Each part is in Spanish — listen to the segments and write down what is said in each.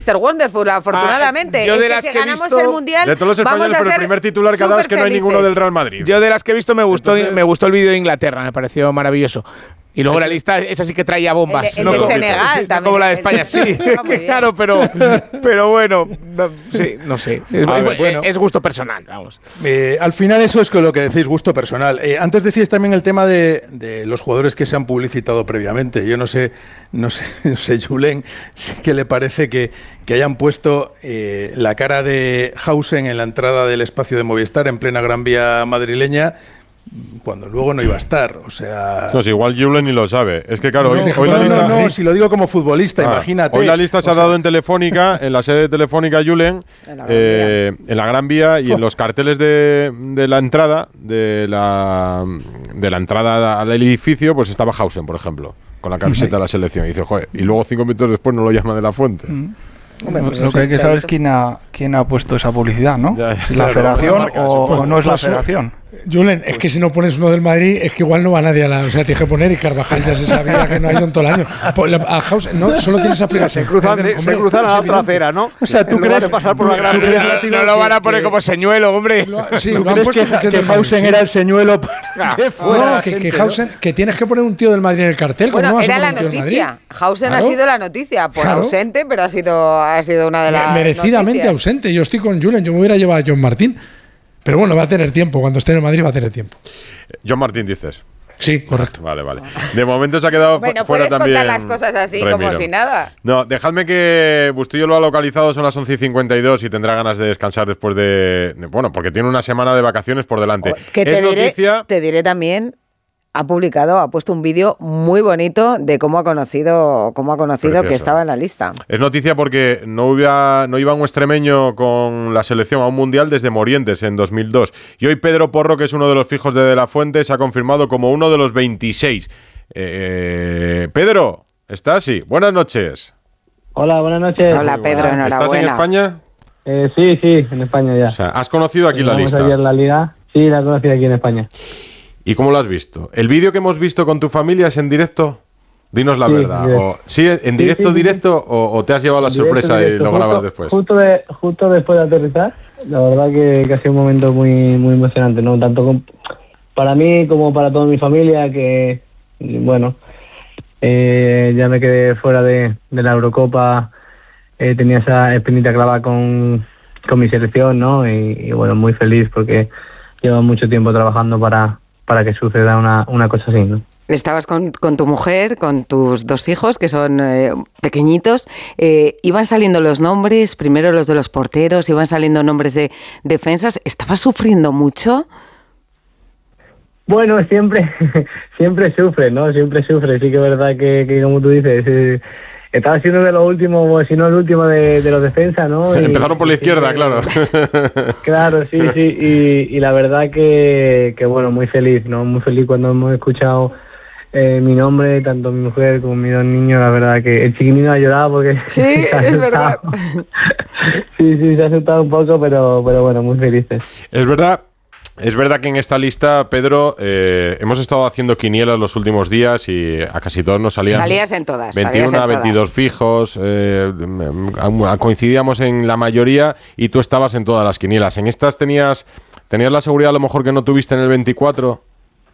Mr. Wonderful, afortunadamente. Yo de es las que si que he ganamos visto, el Mundial, de todos los españoles, vamos a pero el ser primer titular que ha dado es que no hay ninguno del Real Madrid. Yo de las que he visto me gustó el vídeo de Inglaterra, me pareció maravilloso. Y luego la lista, esa sí que traía bombas. El de Senegal también. Como la de España, sí. Claro, pero bueno, sí, no sé. Es gusto personal, vamos. Al final eso es lo que decís, gusto personal. Antes decíais también el tema de los jugadores que se han publicitado previamente. Yo no sé, Julen, ¿qué le parece que hayan puesto la cara de Hausen en la entrada del espacio de Movistar en plena Gran Vía madrileña, cuando luego no iba a estar? O sea... No, si igual Julen ni lo sabe. Es que claro, hoy la lista... No, si lo digo como futbolista, imagínate. Hoy la lista se ha dado en Telefónica, en la sede de Telefónica en la Gran Vía y en los carteles de la entrada, de la entrada al edificio, pues estaba Hausen, por ejemplo, con la camiseta de la selección. Y dice, joder, y luego 5 minutos después no lo llama de la Fuente. Hombre, pues lo que hay que saber es quién ha puesto esa publicidad, ¿no? Si la federación o no es la federación. Julen, es que si no pones uno del Madrid, es que igual no va nadie a la... O sea, tienes que poner, y Carvajal ya se sabía que no ha ido en todo el año. A House, no, solo tienes esa aplicación. Se cruzan a la otra acera, ¿no? O sea, ¿tú crees pasar por la Gran Vía? No lo van a poner como señuelo, hombre. Sí, ¿Tú crees que Hausen era el señuelo para que fuera? No, que Hausen, que tienes que poner un tío del Madrid en el cartel. Bueno, era la noticia. Hausen ha sido la noticia, por ausente, pero ha sido una de las merecidamente noticias. Ausente. Yo estoy con Julen, yo me hubiera llevado a John Martín. Pero bueno, va a tener tiempo. Cuando esté en el Madrid va a tener tiempo. John Martín, dices. Sí, correcto. Vale. De momento se ha quedado fuera también. Contar las cosas así, Remiro, como si nada. No, dejadme que Bustillo lo ha localizado, son las 11:52 y tendrá ganas de descansar después bueno, porque tiene una semana de vacaciones por delante. Que te diré también, ha puesto un vídeo muy bonito de cómo ha conocido que estaba en la lista. Es noticia porque no iba un extremeño con la selección a un mundial desde Morientes en 2002. Y hoy Pedro Porro, que es uno de los fijos de la Fuente, se ha confirmado como uno de los 26. Pedro, ¿estás? Sí. Buenas noches. Hola, buenas noches. Hola, Pedro, enhorabuena. ¿Estás en España? Sí, en España ya. O sea, ¿has conocido aquí la lista? Ayer la liga. Sí, la he conocido aquí en España. ¿Y cómo lo has visto? ¿El vídeo que hemos visto con tu familia es en directo? Dinos la verdad. ¿Sí, en directo, directo o te has llevado la sorpresa y lo grabas después? Justo después de aterrizar. La verdad que ha sido un momento muy, muy emocionante, ¿no? Tanto para mí como para toda mi familia, que, bueno, ya me quedé fuera de la Eurocopa. Tenía esa espinita clavada con mi selección, ¿no? Y bueno, muy feliz porque llevo mucho tiempo trabajando para que suceda una cosa así, ¿no? Estabas con tu mujer, con tus 2 hijos, que son pequeñitos. Iban saliendo los nombres, primero los de los porteros, iban saliendo nombres de defensas. ¿Estabas sufriendo mucho? Bueno, siempre sufre, ¿no? Siempre sufre. Sí que es verdad que como tú dices... Estaba siendo de los últimos, si no el último de los defensas, ¿no? Empezaron por la izquierda, claro. Claro, sí. Y la verdad que bueno, muy feliz, ¿no? Muy feliz cuando hemos escuchado mi nombre, tanto mi mujer como mis 2 niños. La verdad que el chiquinino ha llorado porque... Sí, es verdad. Sí, se ha asustado un poco, pero bueno, muy felices. Es verdad que en esta lista, Pedro, hemos estado haciendo quinielas los últimos días y a casi todos nos salían... Salías en todas. 21 a 22 fijos, coincidíamos en la mayoría y tú estabas en todas las quinielas. ¿En estas tenías la seguridad a lo mejor que no tuviste en el 24?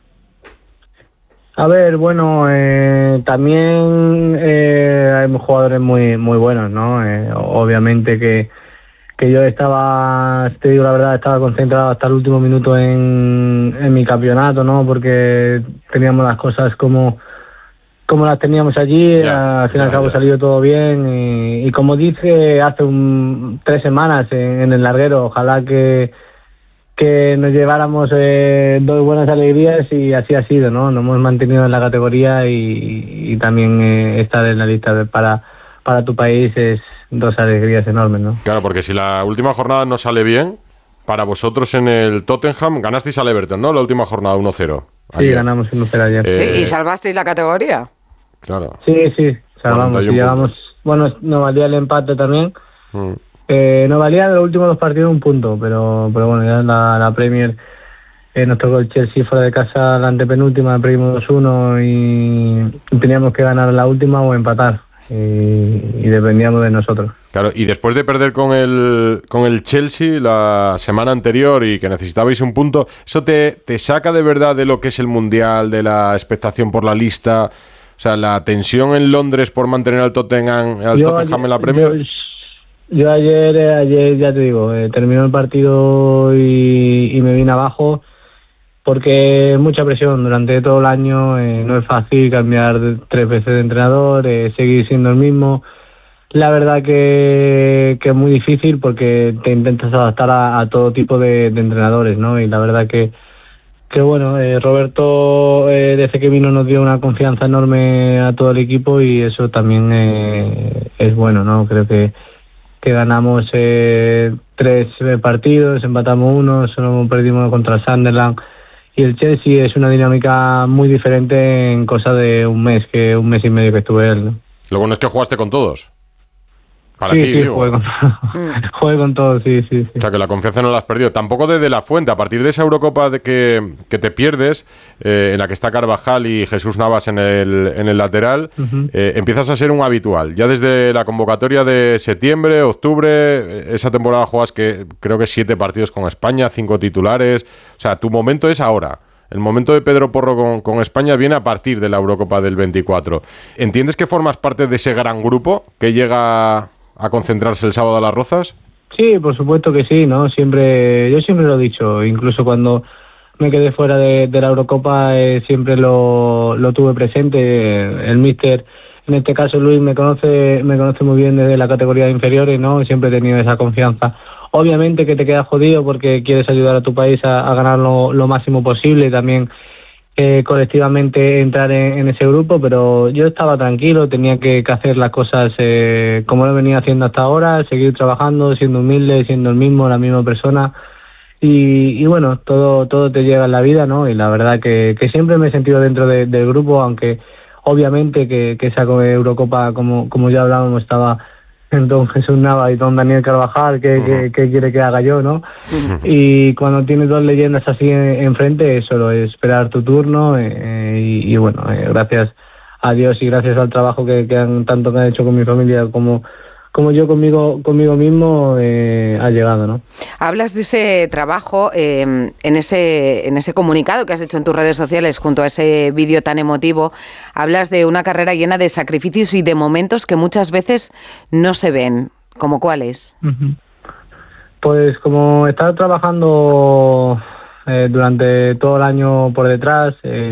A ver, bueno, también hay jugadores muy, muy buenos, ¿no? Obviamente que yo estaba, te digo la verdad, estaba concentrado hasta el último minuto en mi campeonato, ¿no? Porque teníamos las cosas como las teníamos allí, al fin y al cabo salió todo bien y como dije hace 3 semanas en el larguero, ojalá que nos lleváramos 2 buenas alegrías y así ha sido, ¿no? Nos hemos mantenido en la categoría y también estar en la lista para tu país es 2 alegrías enormes, ¿no? Claro, porque si la última jornada no sale bien, para vosotros en el Tottenham ganasteis al Everton, ¿no? La última jornada 1-0. Sí, ganamos 1-0 ayer. Sí, ¿y salvasteis la categoría? Claro. Sí, salvamos. Y llegamos, bueno, nos valía el empate también. Nos valía de los últimos 2 partidos 1 punto, pero bueno, ya en la Premier nos tocó el Chelsea fuera de casa, la antepenúltima, perdimos 2-1 y teníamos que ganar la última o empatar. Y dependíamos de nosotros. Claro, y después de perder con el Chelsea la semana anterior y que necesitabais un punto, ¿eso te saca de verdad de lo que es el Mundial, de la expectación por la lista? O sea, la tensión en Londres por mantener al Tottenham en la Premier. Yo ayer ya te digo, terminó el partido y me vine abajo porque mucha presión durante todo el año, no es fácil cambiar 3 veces de entrenador, seguir siendo el mismo. La verdad que es muy difícil porque te intentas adaptar a todo tipo de entrenadores, ¿no? Y la verdad que bueno, Roberto desde que vino nos dio una confianza enorme a todo el equipo y eso también es bueno, ¿no? Creo que ganamos 3 partidos, empatamos 1, solo perdimos contra el Sunderland y el Chelsea es una dinámica muy diferente en cosa de un mes y medio que estuve él, ¿no? Lo bueno es que jugaste con todos. Para sí, ti, sí, digo. Jugué con todo, sí. O sea, que la confianza no la has perdido. Tampoco de De La Fuente. A partir de esa Eurocopa que te pierdes, en la que está Carvajal y Jesús Navas en el lateral, empiezas a ser un habitual. Ya desde la convocatoria de septiembre, octubre, esa temporada juegas creo que 7 partidos con España, 5 titulares. O sea, tu momento es ahora. El momento de Pedro Porro con España viene a partir de la Eurocopa del 24. ¿Entiendes que formas parte de ese gran grupo que llega a concentrarse el sábado a Las Rozas? Sí, por supuesto que sí, ¿no? Yo siempre lo he dicho, incluso cuando me quedé fuera de la Eurocopa siempre lo tuve presente. El míster, en este caso Luis, me conoce muy bien desde la categoría de inferiores, ¿no? Siempre he tenido esa confianza. Obviamente que te quedas jodido porque quieres ayudar a tu país a ganar lo máximo posible y también colectivamente entrar en ese grupo, pero yo estaba tranquilo, tenía que hacer las cosas como lo venía haciendo hasta ahora, seguir trabajando, siendo humilde, siendo la misma persona y bueno, todo te llega en la vida, ¿no? Y la verdad que siempre me he sentido dentro del grupo, aunque obviamente que esa Eurocopa, como ya hablábamos, estaba don Jesús Nava y don Daniel Carvajal, ¿qué quiere que haga yo, no? Y cuando tienes 2 leyendas así enfrente, solo es esperar tu turno y bueno, gracias a Dios y gracias al trabajo que han hecho con mi familia como yo conmigo mismo ha llegado, ¿no? Hablas de ese trabajo en ese comunicado que has hecho en tus redes sociales junto a ese vídeo tan emotivo. Hablas de una carrera llena de sacrificios y de momentos que muchas veces no se ven. ¿Cómo cuáles? Pues como he estado trabajando durante todo el año por detrás,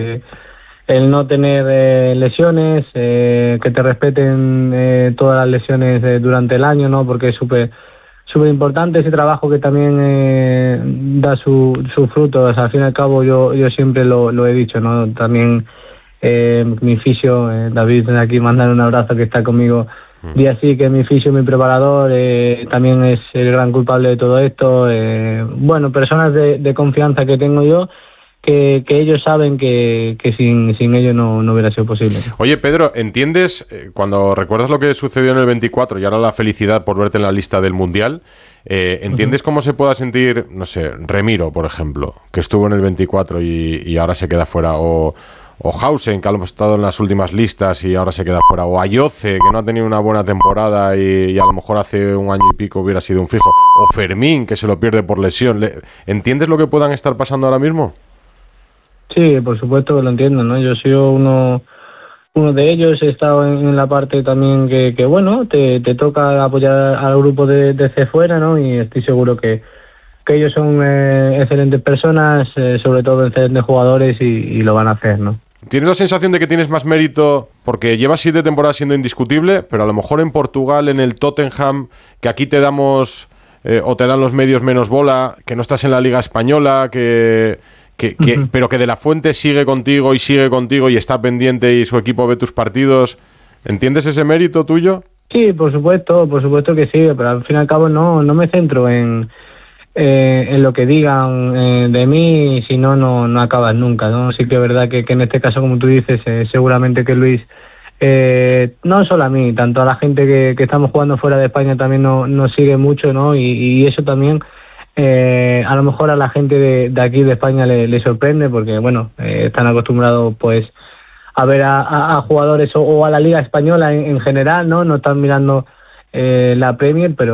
el no tener lesiones, que te respeten todas las lesiones durante el año, ¿no? Porque es súper importante ese trabajo que también da su fruto. O sea, al fin y al cabo yo siempre lo he dicho, ¿no? También mi fisio, David, de aquí mandar un abrazo, que está conmigo día sí, que mi fisio, mi preparador, también es el gran culpable de todo esto. Bueno, personas de confianza que tengo yo, que ellos saben que sin ellos no hubiera sido posible. Oye, Pedro, ¿entiendes, cuando recuerdas lo que sucedió en el 24 y ahora la felicidad por verte en la lista del Mundial, ¿entiendes cómo se pueda sentir, no sé, Remiro, por ejemplo, que estuvo en el 24 y ahora se queda fuera, o Hausen, que ha estado en las últimas listas y ahora se queda fuera, o Ayoce, que no ha tenido una buena temporada y a lo mejor hace 1 año y pico hubiera sido un fijo, o Fermín, que se lo pierde por lesión? ¿Entiendes lo que puedan estar pasando ahora mismo? Sí, por supuesto que lo entiendo, ¿no? Yo soy uno de ellos, he estado en la parte también que bueno, te toca apoyar al grupo desde fuera, ¿no? Y estoy seguro que ellos son excelentes personas, sobre todo excelentes jugadores y lo van a hacer, ¿no? ¿Tienes la sensación de que tienes más mérito porque llevas 7 temporadas siendo indiscutible, pero a lo mejor en Portugal, en el Tottenham, que aquí te damos o te dan los medios menos bola, que no estás en la Liga Española, pero que De La Fuente sigue contigo y está pendiente y su equipo ve tus partidos? ¿Entiendes ese mérito tuyo? Sí, por supuesto que sí, pero al fin y al cabo no me centro en lo que digan de mí, si no acabas nunca, ¿no? Sí que es verdad que en este caso, como tú dices, seguramente que Luis, no solo a mí, tanto a la gente que estamos jugando fuera de España también nos sigue mucho, ¿no? Y eso también a lo mejor a la gente de aquí de España le sorprende porque, bueno, están acostumbrados pues a ver a jugadores o a la Liga Española en general, ¿no? No están mirando la Premier, pero